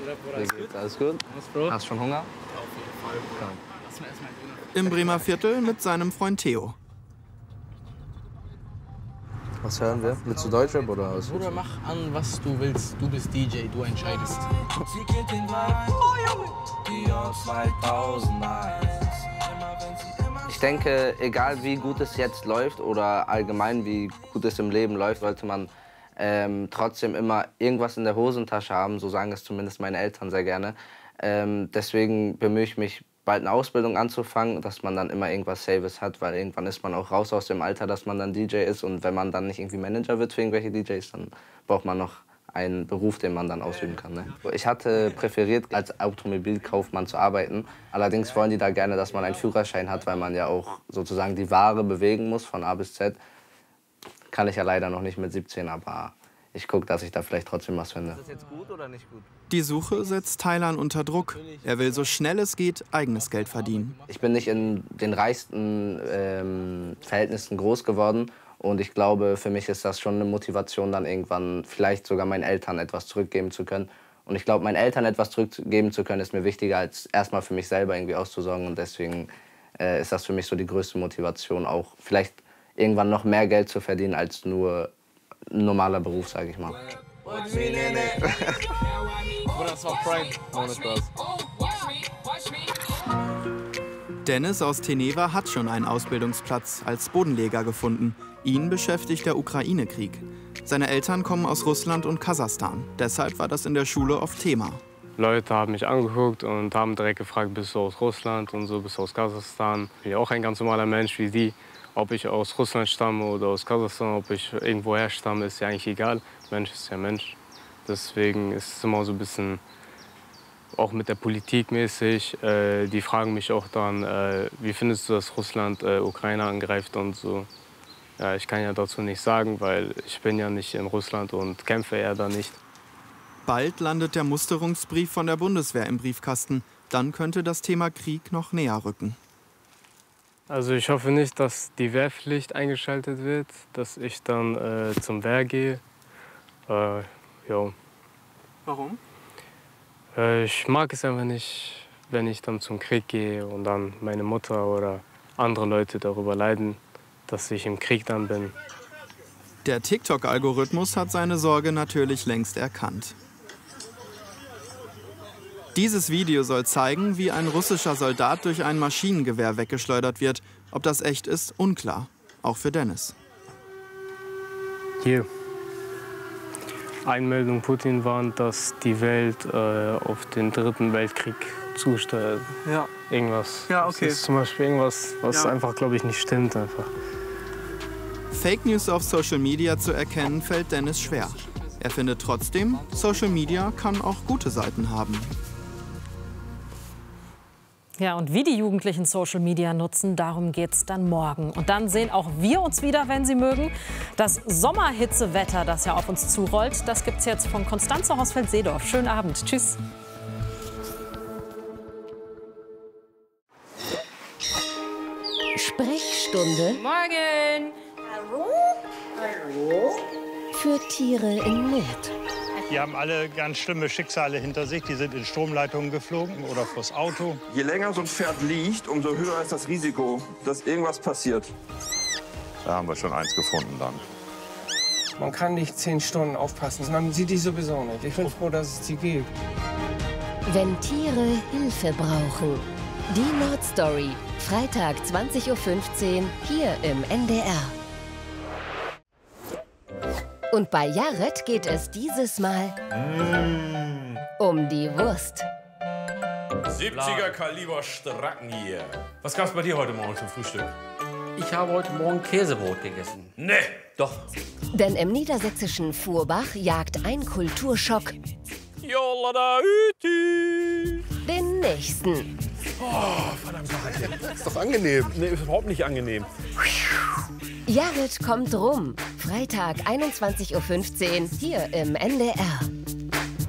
Wie geht's? Alles gut? Hast du schon Hunger? Auf jeden Fall. Lass mir erstmal einen Döner. Im Bremer Viertel mit seinem Freund Theo. Was hören wir? Willst du Deutschrap oder was? Bruder, mach an, was du willst. Du bist DJ, du entscheidest. Ich denke, egal wie gut es jetzt läuft oder allgemein wie gut es im Leben läuft, sollte man trotzdem immer irgendwas in der Hosentasche haben. So sagen es zumindest meine Eltern sehr gerne. Deswegen bemühe ich mich, bald eine Ausbildung anzufangen, dass man dann immer irgendwas Saves hat, weil irgendwann ist man auch raus aus dem Alter, dass man dann DJ ist. Und wenn man dann nicht irgendwie Manager wird für irgendwelche DJs, dann braucht man noch einen Beruf, den man dann ausüben kann. Ne? Ich hatte präferiert, als Automobilkaufmann zu arbeiten. Allerdings wollen die da gerne, dass man einen Führerschein hat, weil man ja auch sozusagen die Ware bewegen muss von A bis Z. Kann ich ja leider noch nicht mit 17, aber ich gucke, dass ich da vielleicht trotzdem was finde. Ist das jetzt gut oder nicht gut? Die Suche setzt Taylan unter Druck. Er will so schnell es geht eigenes Geld verdienen. Ich bin nicht in den reichsten Verhältnissen groß geworden. Und ich glaube, für mich ist das schon eine Motivation, dann irgendwann vielleicht sogar meinen Eltern etwas zurückgeben zu können. Und ich glaube, meinen Eltern etwas zurückgeben zu können, ist mir wichtiger, als erstmal für mich selber irgendwie auszusorgen. Und deswegen ist das für mich so die größte Motivation, auch vielleicht irgendwann noch mehr Geld zu verdienen als nur ein normaler Beruf, sage ich mal. Bruder, das war Pride. Ohne Spaß. Dennis aus Teneva hat schon einen Ausbildungsplatz als Bodenleger gefunden. Ihn beschäftigt der Ukraine-Krieg. Seine Eltern kommen aus Russland und Kasachstan. Deshalb war das in der Schule oft Thema. Leute haben mich angeguckt und haben direkt gefragt, bist du aus Russland und so, bist du aus Kasachstan? Ich bin auch ein ganz normaler Mensch wie die. Ob ich aus Russland stamme oder aus Kasachstan, ob ich irgendwoher stamme, ist ja eigentlich egal. Mensch ist ja Mensch. Deswegen ist es immer so ein bisschen, auch mit der Politik mäßig, die fragen mich auch dann, wie findest du, dass Russland Ukraine angreift und so. Ja, ich kann ja dazu nichts sagen, weil ich bin ja nicht in Russland und kämpfe ja da nicht. Bald landet der Musterungsbrief von der Bundeswehr im Briefkasten. Dann könnte das Thema Krieg noch näher rücken. Also ich hoffe nicht, dass die Wehrpflicht eingeschaltet wird, dass ich dann zum Wehr gehe. Ja. Warum? Ich mag es einfach nicht, wenn ich dann zum Krieg gehe und dann meine Mutter oder andere Leute darüber leiden, dass ich im Krieg dann bin. Der TikTok-Algorithmus hat seine Sorge natürlich längst erkannt. Dieses Video soll zeigen, wie ein russischer Soldat durch ein Maschinengewehr weggeschleudert wird. Ob das echt ist, unklar. Auch für Dennis. Hier. Einmeldung Putin warnt, dass die Welt auf den 3. Weltkrieg zusteuert. Ja. Irgendwas. Ja, okay. Das ist zum Beispiel irgendwas, was einfach, glaube ich, nicht stimmt einfach. Fake News auf Social Media zu erkennen, fällt Dennis schwer. Er findet trotzdem, Social Media kann auch gute Seiten haben. Ja, und wie die Jugendlichen Social Media nutzen, darum geht's dann morgen. Und dann sehen auch wir uns wieder, wenn Sie mögen. Das Sommerhitzewetter, das ja auf uns zurollt, das gibt's jetzt von Constanze Hausfeld-Seedorf. Schönen Abend. Tschüss. Sprechstunde. Morgen. Hallo? Für Tiere in Not. Die haben alle ganz schlimme Schicksale hinter sich. Die sind in Stromleitungen geflogen oder vors Auto. Je länger so ein Pferd liegt, umso höher ist das Risiko, dass irgendwas passiert. Da haben wir schon eins gefunden dann. Man kann nicht 10 Stunden aufpassen. Man sieht die sowieso nicht. Ich bin froh, dass es die gibt. Wenn Tiere Hilfe brauchen. Die Nordstory. Freitag 20:15 Uhr hier im NDR. Und bei Jared geht es dieses Mal um die Wurst. 70er Kaliber Stracken hier. Was gab's bei dir heute Morgen zum Frühstück? Ich habe heute Morgen Käsebrot gegessen. Nee. Doch. Denn im niedersächsischen Fuhrbach jagt ein Kulturschock den nächsten. Oh, verdammt. Das ist doch angenehm. Nee, ist überhaupt nicht angenehm. Jared kommt rum. Freitag 21:15 Uhr hier im NDR.